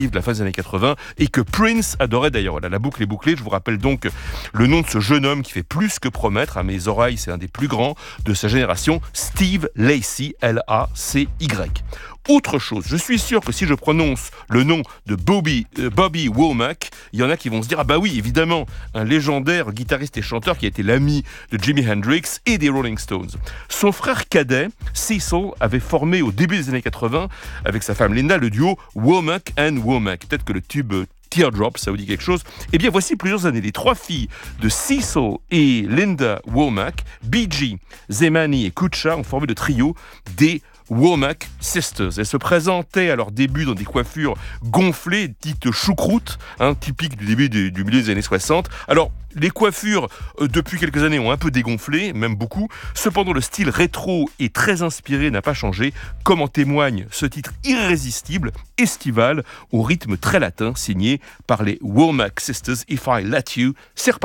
de la fin des années 80 et que Prince adorait d'ailleurs. Voilà, la boucle est bouclée. Je vous rappelle donc le nom de ce jeune homme qui fait plus que promettre. À mes oreilles, c'est un des plus grands de sa génération, Steve Lacy, L-A-C-Y. Autre chose, je suis sûr que si je prononce le nom de Bobby Womack, il y en a qui vont se dire « Ah bah oui, évidemment, un légendaire guitariste et chanteur qui a été l'ami de Jimi Hendrix et des Rolling Stones. » Son frère cadet, Cecil, avait formé au début des années 80, avec sa femme Linda, le duo Womack and Womack. Peut-être que le tube Teardrop, ça vous dit quelque chose? Eh bien, voici plusieurs années. Les trois filles de Cecil et Linda Womack, Bee-Gee, Zemani et Kucha, ont formé le trio des Womack Sisters. Elles se présentaient à leur début dans des coiffures gonflées, dites choucroute, typiques du début du milieu des années 60. Alors, les coiffures, depuis quelques années, ont un peu dégonflé, même beaucoup. Cependant, le style rétro et très inspiré n'a pas changé, comme en témoigne ce titre irrésistible, estival, au rythme très latin, signé par les Womack Sisters, If I Let You. C'est reparti.